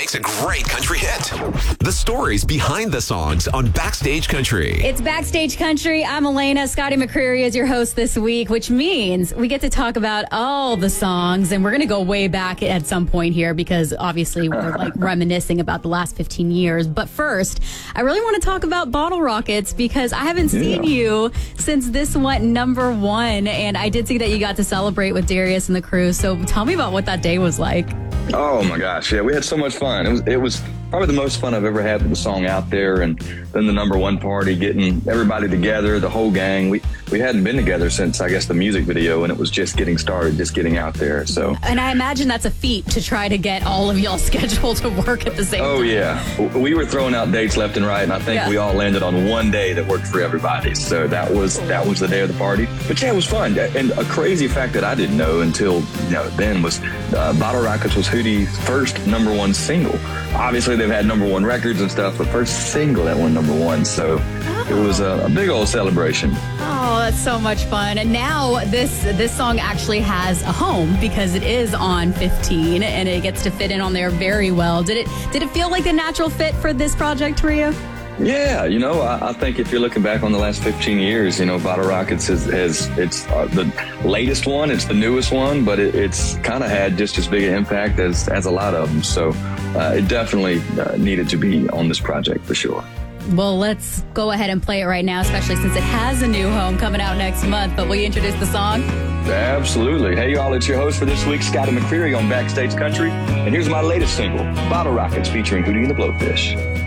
Makes a great country hit. The stories behind the songs on Backstage Country. It's Backstage Country. I'm Elena. Scotty McCreery is your host this week, which means we get to talk about all the songs. And we're going to go way back at some point here because obviously we're like reminiscing about the last 15 years. But first, I really want to talk about Bottle Rockets because I haven't seen you since this went number one. And I did see that you got to celebrate with Darius and the crew. So tell me about what that day was like. Oh my gosh, yeah, we had so much fun. It was probably the most fun I've ever had with the song out there, and then the number one party, getting everybody together, the whole gang. We hadn't been together since, I guess, the music video, and it was just getting started, just getting out there. So, and I imagine that's a feat to try to get all of y'all scheduled to work at the same time. Oh yeah, we were throwing out dates left and right, and I think we all landed on one day that worked for everybody. So that was the day of the party. But yeah, it was fun. And a crazy fact that I didn't know until then was Bottle Rockets was Hootie's first number one single. Obviously, they've had number one records and stuff, but first single that went number one. So it was a big old celebration. Oh, that's so much fun. And now this song actually has a home because it is on 15 and it gets to fit in on there very well. Did it feel like a natural fit for this project for you? Yeah, I think if you're looking back on the last 15 years, Bottle Rockets it's the latest one, it's the newest one, but it's kind of had just as big an impact as a lot of them. So it definitely needed to be on this project for sure. Well, let's go ahead and play it right now, especially since it has a new home coming out next month. But will you introduce the song? Absolutely. Hey, y'all, it's your host for this week, Scotty McCreery on Backstage Country. And here's my latest single, Bottle Rockets, featuring Hootie and the Blowfish.